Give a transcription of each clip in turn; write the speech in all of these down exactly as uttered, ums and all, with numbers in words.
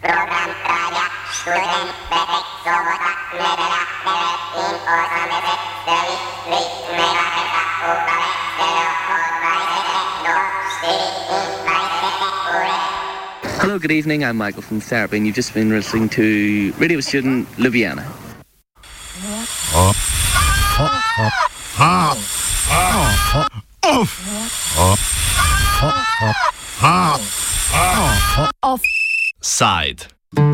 Program radia Študent petek sobota nedeľa deväť in osemdesiat celých tri megaherca úprave stereo od dvadsať do štyri in dvadsať ure. Hello, good evening. I'm Michael from Therapy, and you've just been listening to Radio Student Ljubljana. Off. Off. Off. Side.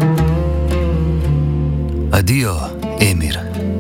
Adijo, Emir.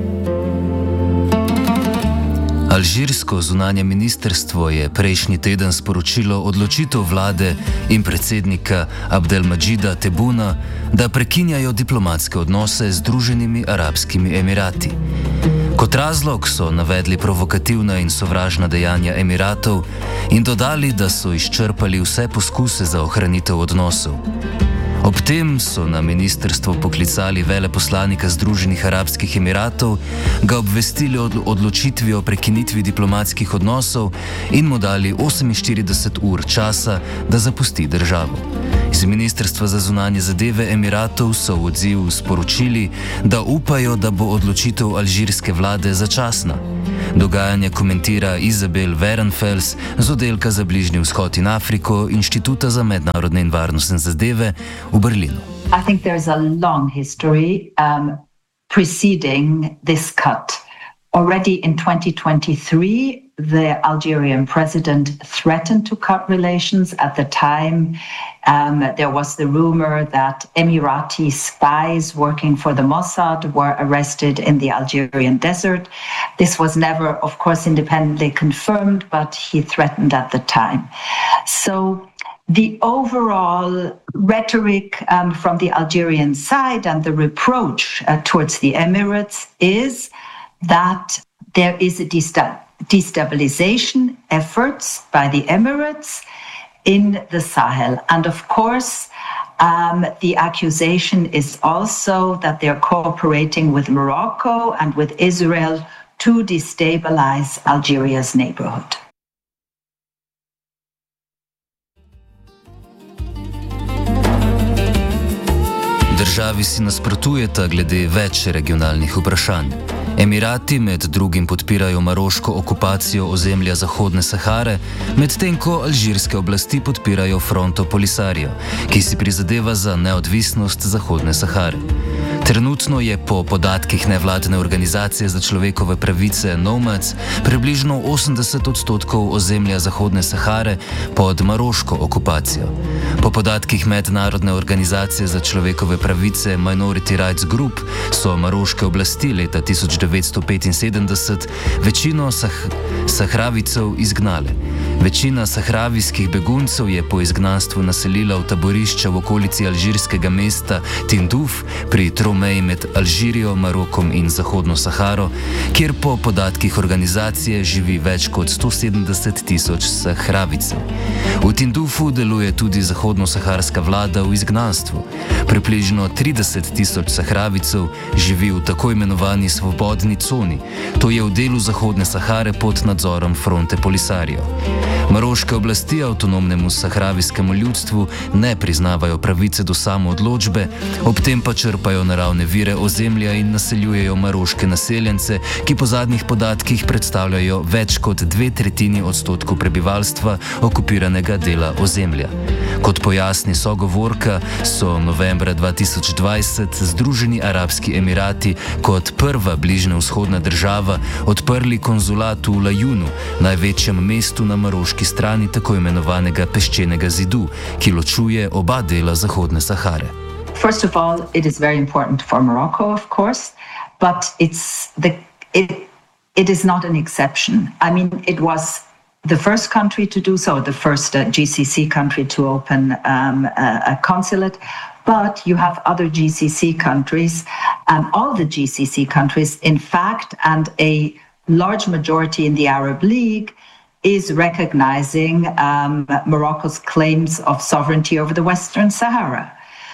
Alžirsko zunanje ministrstvo je prejšnji teden sporočilo odločitev vlade in predsednika Abdelmadžida Tebbouna, da prekinjajo diplomatske odnose z Združenimi arabskimi emirati. Kot razlog so navedli provokativna in sovražna dejanja Emiratov in dodali, da so izčrpali vse poskuse za ohranitev odnosov. Ob tem so na ministrstvo poklicali veleposlanika Združenih arabskih emiratov, ga obvestili o odločitvi o prekinitvi diplomatskih odnosov in mu dali oseminštirideset ur časa, da zapusti državo. Iz Ministrstva za zunanje zadeve Emiratov so v odziv sporočili, da upajo, da bo odločitev alžirske vlade začasna. Dogajanje komentira Izabel Verenfels z oddelka za Bližnji vzhod in Afriko Inštituta za mednarodne in varnostne zadeve v Berlinu. I think there's a long history um, preceding this cut. Already in twenty twenty-three, the Algerian president threatened to cut relations. At the time, um, there was the rumor that Emirati spies working for the Mossad were arrested in the Algerian desert. This was never, of course, independently confirmed, but he threatened at the time. So the overall rhetoric um, from the Algerian side and the reproach uh, towards the Emirates is that there is a desta- destabilization efforts by the Emirates in the Sahel. And of course, um, the accusation is also that they're cooperating with Morocco and with Israel to destabilize Algeria's neighborhood. Državi si nasprotujeta glede več regionalnih vprašanj. Emirati med drugim podpirajo maroško okupacijo ozemlja Zahodne Sahare, medtem ko alžirske oblasti podpirajo Fronto Polisario, ki si prizadeva za neodvisnost Zahodne Sahare. Trenutno je po podatkih nevladne organizacije za človekove pravice Nomads približno osemdeset odstotkov ozemlja Zahodne Sahare pod maroško okupacijo. Po podatkih mednarodne organizacije za človekove pravice Minority Rights Group so maroške oblasti leta tisoč devetsto petinsedemdeset večino sah- Sahravicev izgnale. Večina sahravijskih beguncev je po izgnanstvu naselila v taborišča v okolici alžirskega mesta Tinduf pri tromeji med Alžirijo, Marokom in Zahodno Saharo, kjer po podatkih organizacije živi več kot sto sedemdeset tisoč Sahravicev. V Tindufu deluje tudi zahodno-saharska vlada v izgnanstvu. Približno trideset tisoč Sahravicev živi v tako imenovani svobodni coni, to je v delu Zahodne Sahare pod nadzorom Fronte Polisario. Maroške oblasti avtonomnemu sahravijskemu ljudstvu ne priznavajo pravice do samoodločbe, ob tem pa črpajo naravne vire ozemlja in naseljujejo maroške naseljence, ki po zadnjih podatkih predstavljajo več kot dve tretjini odstotkov prebivalstva okupiranega dela ozemlja. Kot pojasni sogovorka, so novembra dva tisoč dvajset Združeni arabski emirati kot prva bližnjevzhodna država odprli konzulat v Lajunu, največjem mestu na maroški strani tako imenovanega peščenega zidu, ki ločuje oba dela Zahodne Sahare. First of all, it is very important for Morocco, of course, but it's the it it is not an exception. I mean, it was the first country to do so, the first uh, G C C country to open um, a, a consulate, but you have other G C C countries, and um, all the G C C countries, in fact, and a large majority in the Arab League is recognizing um, Morocco's claims of sovereignty over the Western Sahara.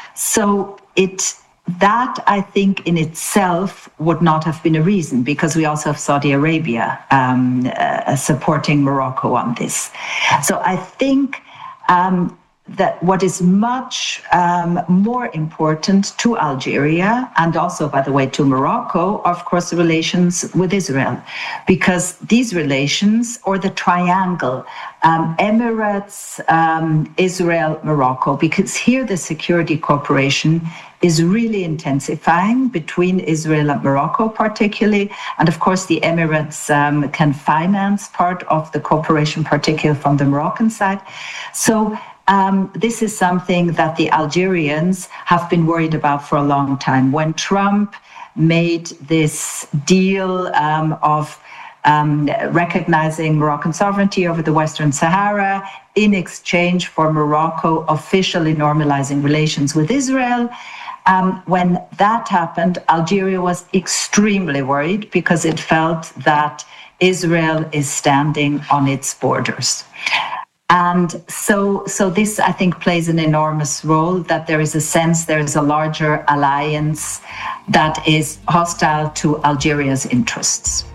So it that, I think, in itself would not have been a reason, because we also have Saudi Arabia um, uh, supporting Morocco on this. So I think um, that what is much um, more important to Algeria, and also, by the way, to Morocco, are, of course, the relations with Israel. Because these relations, or the triangle, um, Emirates, um, Israel, Morocco, because here the security cooperation is really intensifying between Israel and Morocco particularly. And of course, the Emirates um, can finance part of the cooperation, particularly from the Moroccan side. So um, this is something that the Algerians have been worried about for a long time. When Trump made this deal um, of um, recognizing Moroccan sovereignty over the Western Sahara in exchange for Morocco officially normalizing relations with Israel, Um, when that happened, Algeria was extremely worried because it felt that Israel is standing on its borders. And so, so this, I think, plays an enormous role, that there is a sense there is a larger alliance that is hostile to Algeria's interests.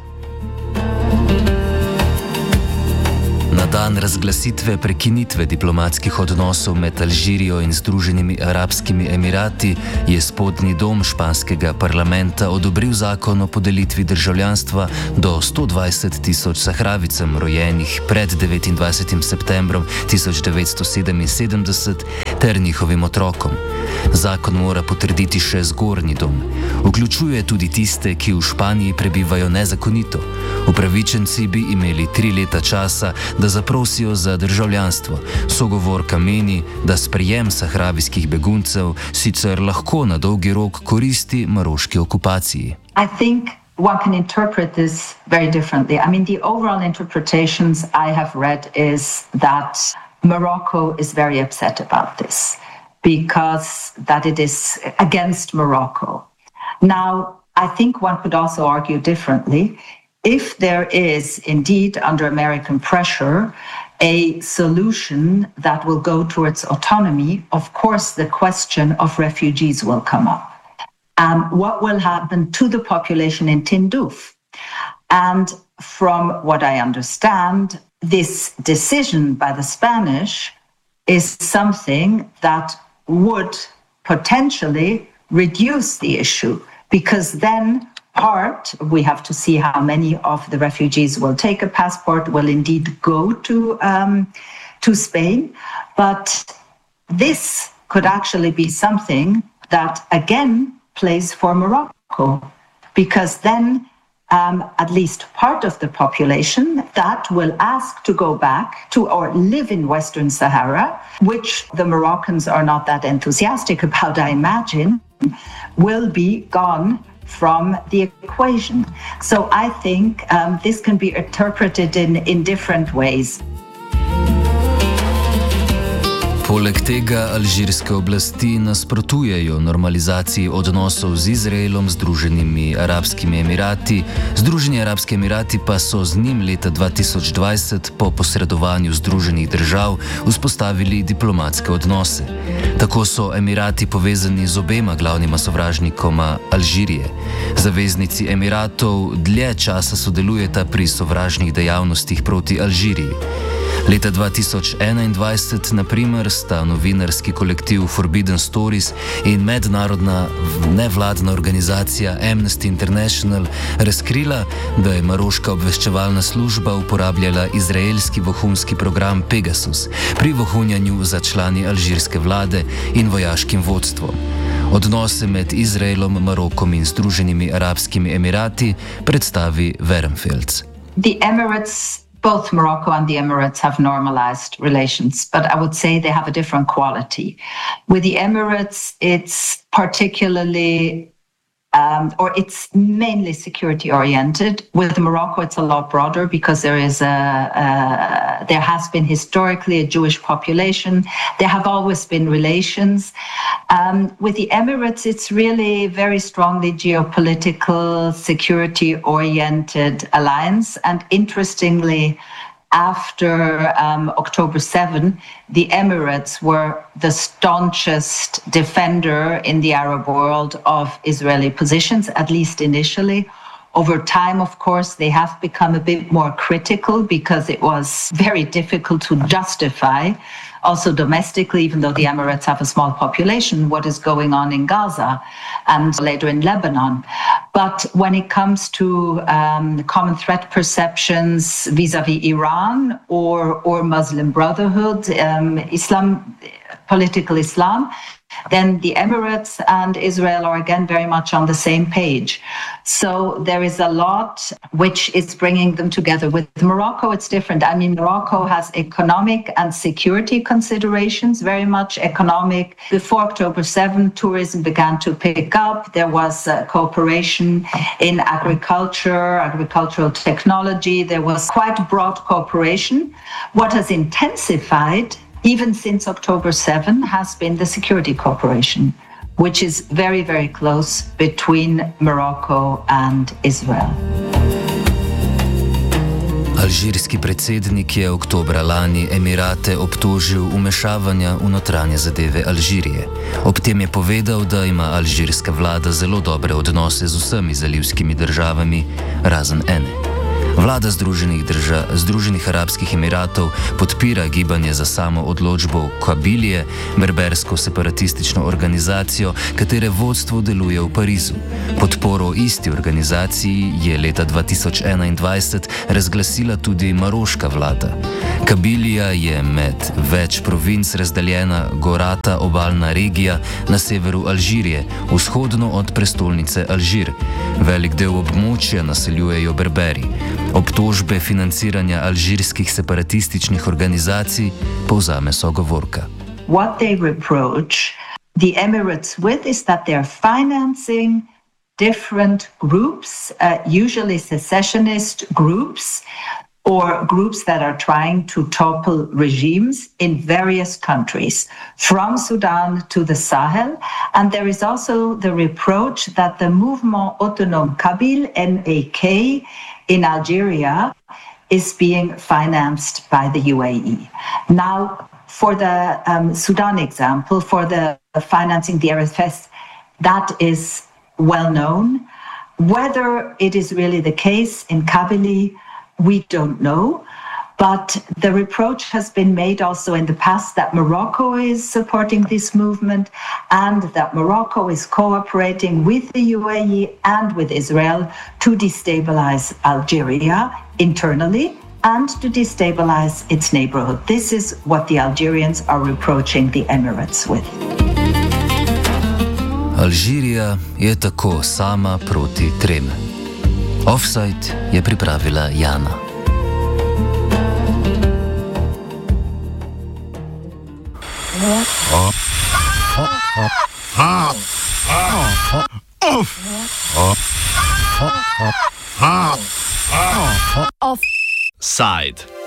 Na dan razglasitve prekinitve diplomatskih odnosov med Alžirijo in Združenimi arabskimi emirati je spodnji dom španskega parlamenta odobril zakon o podelitvi državljanstva do sto dvajset tisoč Sahravicem rojenih pred devetindvajsetim septembrom tisoč devetsto sedeminsedemdeset ter njihovim otrokom. Zakon mora potrditi še zgornji dom. Vključuje tudi tiste, ki v Španiji prebivajo nezakonito. Upravičenci bi imeli tri leta časa, da zaprosijo za državljanstvo. Sogovorka meni, da sprejem sahravijskih beguncev sicer lahko na dolgi rok koristi maroški okupaciji. I think one can interpret this very differently. I mean, the overall interpretations I have read is that Morocco is very upset about this, because that it is against Morocco. Now, I think one could also argue differently. If there is indeed, under American pressure, a solution that will go towards autonomy, of course the question of refugees will come up. Um, what will happen to the population in Tindouf? And from what I understand, this decision by the Spanish is something that would potentially reduce the issue, because then part, we have to see how many of the refugees will take a passport, will indeed go to um, to Spain. But this could actually be something that, again, plays for Morocco, because then um, at least part of the population that will ask to go back to or live in Western Sahara, which the Moroccans are not that enthusiastic about, I imagine, will be gone from the equation. So I think um, this can be interpreted in, in different ways. Poleg tega alžirske oblasti nasprotujejo normalizaciji odnosov z Izraelom, Združenimi arabskimi emirati. Združeni arabski emirati pa so z njim leta dva tisoč dvajset po posredovanju Združenih držav vzpostavili diplomatske odnose. Tako so emirati povezani z obema glavnima sovražnikoma Alžirije. Zaveznici emiratov dlje časa sodelujeta pri sovražnih dejavnostih proti Alžiriji. Leta dva tisoč enaindvajset, na primer, sta novinarski kolektiv Forbidden Stories in mednarodna nevladna organizacija Amnesty International razkrila, da je maroška obveščevalna služba uporabljala izraelski vohunski program Pegasus pri vohunjanju za člani alžirske vlade in vojaškim vodstvom. Odnose med Izraelom, Marokom in Združenimi arabskimi emirati predstavi Werenfels. The Emirates, both Morocco and the Emirates have normalized relations, but I would say they have a different quality. With the Emirates, it's particularly, um, or it's mainly security oriented. With Morocco, it's a lot broader because there is a, a, there has been historically a Jewish population. There have always been relations. Um, with the Emirates, it's really very strongly geopolitical, security-oriented alliance. And interestingly, after um, October seventh, the Emirates were the staunchest defender in the Arab world of Israeli positions, at least initially. Over time, of course, they have become a bit more critical because it was very difficult to justify also domestically, even though the Emirates have a small population, what is going on in Gaza and later in Lebanon. But when it comes to um, common threat perceptions vis-a-vis Iran or, or Muslim Brotherhood, um, Islam, political Islam, then the Emirates and Israel are again very much on the same page. So there is a lot which is bringing them together. With Morocco, it's different. I mean, Morocco has economic and security considerations, very much economic. Before October seventh, tourism began to pick up. There was uh, cooperation in agriculture, agricultural technology. There was quite broad cooperation. What has intensified even since October seventh, has been the security cooperation, which is very, very close between Morocco and Israel. Alžirski predsednik je oktobra lani Emirate obtožil vmešavanja v notranje zadeve Alžirije. Ob tem je povedal, da ima alžirska vlada zelo dobre odnose z vsemi zalivskimi državami, razen ene. Vlada Združenih, drža, Združenih arabskih emiratov podpira gibanje za samo odločbo Kabilije, berbersko separatistično organizacijo, katere vodstvo deluje v Parizu. Podporo isti organizaciji je leta dva tisoč enaindvajset razglasila tudi maroška vlada. Kabilija je med več provinc razdeljena gorata obalna regija na severu Alžirije, vzhodno od prestolnice Alžir. Velik del območja naseljujejo berberi. Obtožbe financiranja alžirskih separatističnih organizacij povzame sogovorka. What they reproach the Emirates with is that they are financing different groups, uh, usually secessionist groups, or groups that are trying to topple regimes in various countries, from Sudan to the Sahel. And there is also the reproach that the Mouvement Autonome Kabyle, M A K, in Algeria is being financed by the U A E. Now, for the um, Sudan example, for the financing the R F S, that is well known. Whether it is really the case in Kabylie, we don't know. But the reproach has been made also in the past that Morocco is supporting this movement and that Morocco is cooperating with the U A E and with Israel to destabilize Algeria internally and to destabilize its neighborhood. This is what the Algerians are reproaching the Emirates with. Alžirija je tako sama proti trem. Offside je pripravila Jana. Offside.